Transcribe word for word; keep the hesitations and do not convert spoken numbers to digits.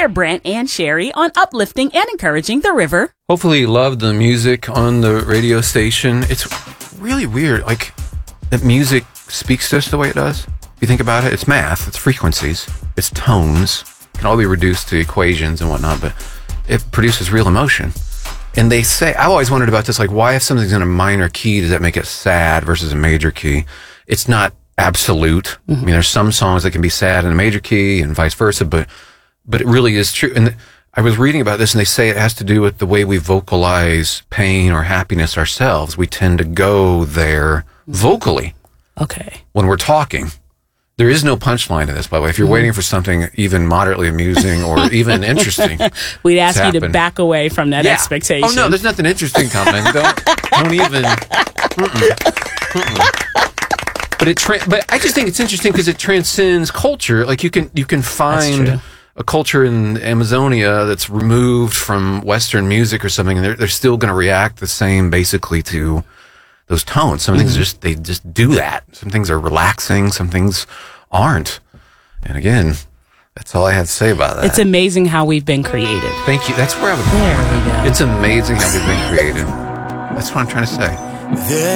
They're Brent and Sherry on uplifting and encouraging the river. Hopefully you love the music on the radio station. It's really weird, like, that music speaks to us the way it does. If you think about it, it's math, it's frequencies, it's tones. It can all be reduced to equations and whatnot, but it produces real emotion. And they say, I've always wondered about this, like, why if something's in a minor key, does that make it sad versus a major key? It's not absolute. Mm-hmm. I mean, there's some songs that can be sad in a major key and vice versa, but but it really is true. And I was reading about this, and they say it has to do with the way we vocalize pain or happiness ourselves. We tend to go there vocally. Okay. When we're talking. There is no punchline to this, by the way. If you're mm. waiting for something even moderately amusing or even interesting, we'd ask you to back away from that yeah. expectation. Oh, no, there's nothing interesting coming. Don't, don't even. Mm-mm, mm-mm. But it, tra- but I just think it's interesting because it transcends culture. Like you can, you can find a culture in Amazonia that's removed from Western music or something, and they're they're still going to react the same, basically, to those tones. Some mm-hmm. things just they just do that. Some things are relaxing. Some things aren't. And again, that's all I had to say about that. It's amazing how we've been created. Thank you. That's where I was going. There we go. It's amazing how we've been created. That's what I'm trying to say.